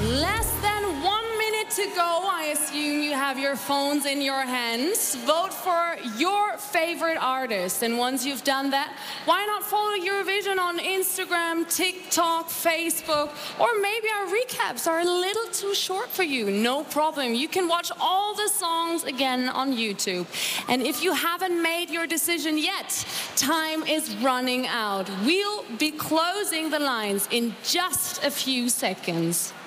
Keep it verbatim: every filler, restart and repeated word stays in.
Less than one minute to go. I assume you have your phones in your hands. Vote for your favorite artist. And once you've done that, why not follow Eurovision on Instagram, TikTok, Facebook? Or maybe our recaps are a little too short for you. No problem. You can watch all the songs again on YouTube. And if you haven't made your decision yet, time is running out. We'll be closing the lines in just a few seconds.